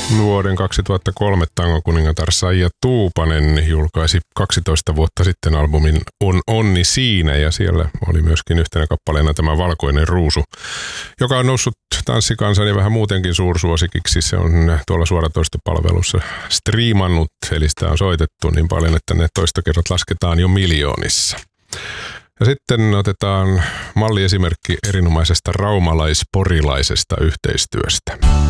Vuoden 2003 tangokuningatar Saija Tuupanen julkaisi 12 vuotta sitten albumin On onni siinä, ja siellä oli myöskin yhtenä kappaleena tämä Valkoinen ruusu, joka on noussut tanssikansan ja vähän muutenkin suursuosikiksi. Se on tuolla suoratoistopalvelussa striimannut, eli sitä on soitettu niin paljon, että ne toistokerrat lasketaan jo miljoonissa. Ja sitten otetaan malliesimerkki erinomaisesta raumalais-porilaisesta yhteistyöstä.